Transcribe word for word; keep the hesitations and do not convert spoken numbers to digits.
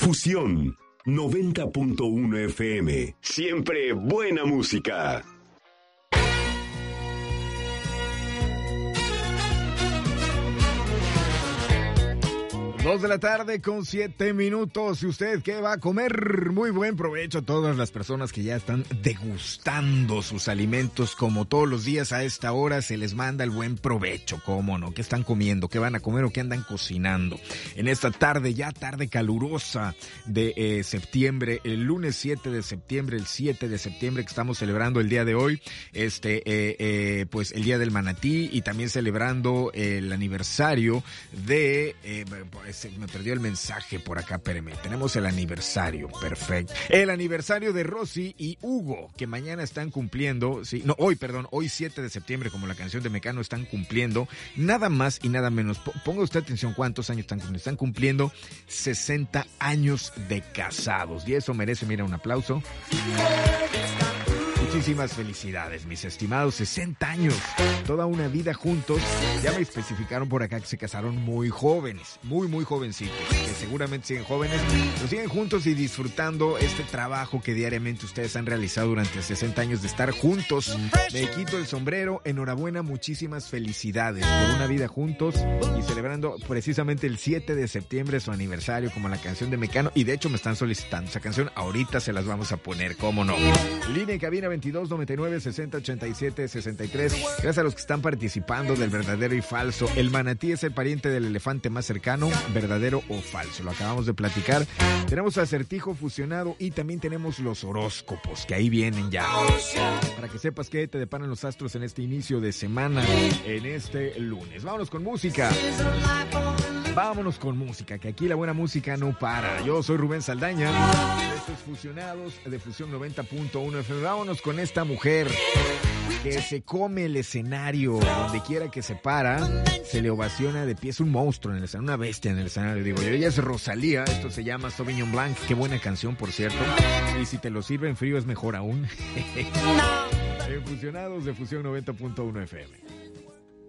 Fusión noventa punto uno F M. Siempre buena música. Dos de la tarde con siete minutos. ¿Y usted qué va a comer? Muy buen provecho a todas las personas que ya están degustando sus alimentos. Como todos los días a esta hora se les manda el buen provecho. ¿Cómo no? ¿Qué están comiendo? ¿Qué van a comer o qué andan cocinando? En esta tarde, ya tarde calurosa de eh, septiembre, el lunes siete de septiembre, el siete de septiembre que estamos celebrando el día de hoy, este, eh, eh, pues el día del manatí y también celebrando el aniversario de... Eh, Se me perdió el mensaje por acá, espérame. Tenemos el aniversario, perfecto. El aniversario de Rosy y Hugo, que mañana están cumpliendo, sí, no, hoy, perdón, hoy siete de septiembre, como la canción de Mecano, están cumpliendo, nada más y nada menos. Ponga usted atención cuántos años están cumpliendo. Están cumpliendo sesenta años de casados. Y eso merece, mira, un aplauso. Muchísimas felicidades, mis estimados, sesenta años, toda una vida juntos. Ya me especificaron por acá que se casaron muy jóvenes, muy, muy jovencitos, que seguramente siguen jóvenes, pero siguen juntos y disfrutando este trabajo que diariamente ustedes han realizado durante sesenta años de estar juntos. Me quito el sombrero, enhorabuena, muchísimas felicidades por una vida juntos y celebrando precisamente el siete de septiembre su aniversario, como la canción de Mecano, y de hecho me están solicitando esa canción, ahorita se las vamos a poner, cómo no. Línea en cabina veintidós noventa y nueve sesenta ochenta y siete sesenta y tres. Gracias a los que están participando del verdadero y falso. ¿El manatí es el pariente del elefante más cercano? ¿Verdadero o falso? Lo acabamos de platicar. Tenemos acertijo fusionado y también tenemos los horóscopos, que ahí vienen ya. Para que sepas qué te deparan los astros en este inicio de semana, en este lunes. Vámonos con música. Vámonos con música, que aquí la buena música no para. Yo soy Rubén Saldaña. Estos fusionados de Fusión noventa punto uno F M. Vámonos con esta mujer que se come el escenario. Donde quiera que se para, se le ovaciona de pie. Es un monstruo en el escenario, una bestia en el escenario, digo yo. Ella es Rosalía. Esto se llama Sauvignon Blanc. Qué buena canción, por cierto. Y si te lo sirven frío es mejor aún. En Fusionados de Fusión noventa punto uno F M.